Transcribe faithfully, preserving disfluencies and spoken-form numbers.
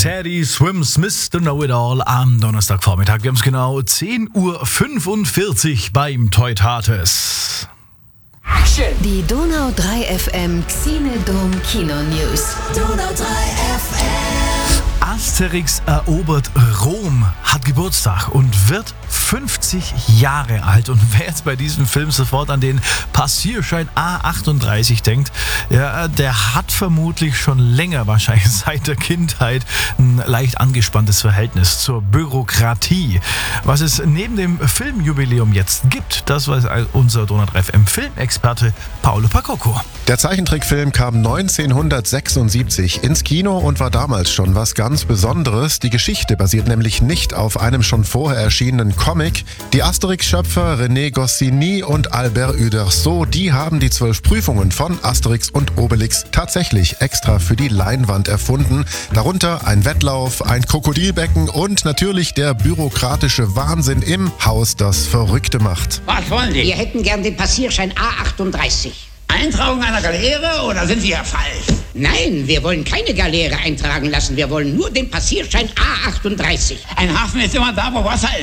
Teddy Swims Mister Know-It-All am Donnerstagvormittag. Wir haben es genau zehn Uhr fünfundvierzig beim Teutates. Die Donau drei F M Xenodom Kino News. Donau drei F M. Asterix erobert Rom, hat Geburtstag und wird fünfzig Jahre alt. Und wer jetzt bei diesem Film sofort an den Passierschein A achtunddreißig denkt, ja, der hat vermutlich schon länger, wahrscheinlich seit der Kindheit, ein leicht angespanntes Verhältnis zur Bürokratie. Was es neben dem Filmjubiläum jetzt gibt, das weiß unser Donau drei F M Filmexperte Paolo Pacocco. Der Zeichentrickfilm kam neunzehnhundertsechsundsiebzig ins Kino und war damals schon was ganz Besonderes. Die Geschichte basiert nämlich nicht auf einem schon vorher erschienenen Comic. Die Asterix-Schöpfer René Goscinny und Albert Uderzo, die haben die zwölf Prüfungen von Asterix und Obelix tatsächlich extra für die Leinwand erfunden. Darunter ein Wettlauf, ein Krokodilbecken und natürlich der bürokratische Wahnsinn im Haus, das Verrückte macht. Was wollen die? Wir hätten gern den Passierschein A achtunddreißig. Eintragung einer Galeere oder sind Sie ja falsch? Nein, wir wollen keine Galeere eintragen lassen. Wir wollen nur den Passierschein A achtunddreißig. Ein Hafen ist immer da, wo Wasser ist.